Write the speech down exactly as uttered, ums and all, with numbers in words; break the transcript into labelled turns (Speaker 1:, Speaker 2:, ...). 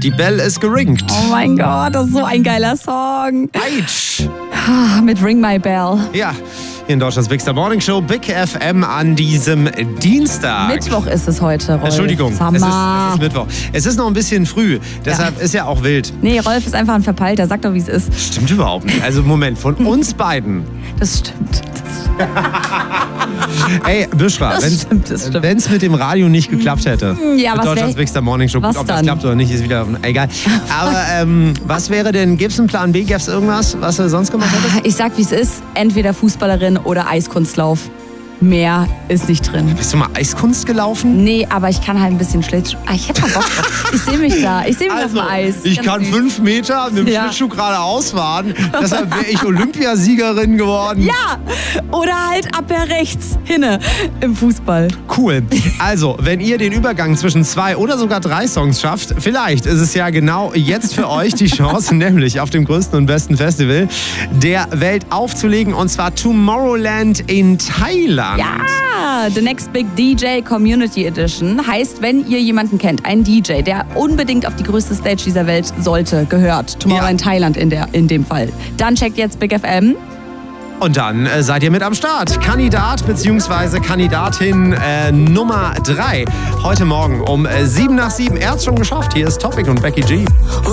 Speaker 1: Die Bell ist geringt.
Speaker 2: Oh mein Gott, das ist so ein geiler Song.
Speaker 1: Eitsch.
Speaker 2: Mit Ring My Bell.
Speaker 1: Ja, hier in Deutschlands Big Star Morning Show, Big F M an diesem Dienstag.
Speaker 2: Mittwoch ist es heute, Rolf.
Speaker 1: Entschuldigung, es ist, es ist Mittwoch. Es ist noch ein bisschen früh, deshalb ja. ist ja auch wild.
Speaker 2: Nee, Rolf ist einfach ein Verpeilter, sag doch, wie es ist.
Speaker 1: Stimmt überhaupt nicht. Also Moment, von uns beiden.
Speaker 2: Das stimmt.
Speaker 1: Ey, Büschra, wenn es mit dem Radio nicht geklappt hätte,
Speaker 2: ja,
Speaker 1: mit Deutschlands Big Star Morning Show, gut, ob das klappt oder nicht, ist wieder egal. Aber ähm, was wäre denn, gäbe es einen Plan B, gäbe es irgendwas, was du sonst gemacht hättest?
Speaker 2: Ich sag, wie es ist, entweder Fußballerin oder Eiskunstlauf. Mehr ist nicht drin.
Speaker 1: Bist du mal Eiskunst gelaufen?
Speaker 2: Nee, aber ich kann halt ein bisschen Schlittschuh. Ah, ich hätte mal Bock drauf. Ich sehe mich da. Ich sehe mich also, auf dem Eis.
Speaker 1: Ich Ganz kann süß. fünf Meter mit dem ja. Schlittschuh geradeaus fahren. Deshalb wäre ich Olympiasiegerin geworden.
Speaker 2: Ja, oder halt Abwehr rechts hinne im Fußball.
Speaker 1: Cool. Also, wenn ihr den Übergang zwischen zwei oder sogar drei Songs schafft, vielleicht ist es ja genau jetzt für euch die Chance, nämlich auf dem größten und besten Festival der Welt aufzulegen. Und zwar Tomorrowland in Thailand.
Speaker 2: Ja, The Next Big D J Community Edition heißt, wenn ihr jemanden kennt, einen D J, der unbedingt auf die größte Stage dieser Welt sollte, gehört, Tomorrowland ja. Thailand in, der, in dem Fall, dann checkt jetzt Big F M.
Speaker 1: Und dann äh, seid ihr mit am Start. Kandidat bzw. Kandidatin äh, Nummer drei. Heute Morgen um äh, sieben nach sieben. Er hat's schon geschafft. Hier ist Topic und Becky G.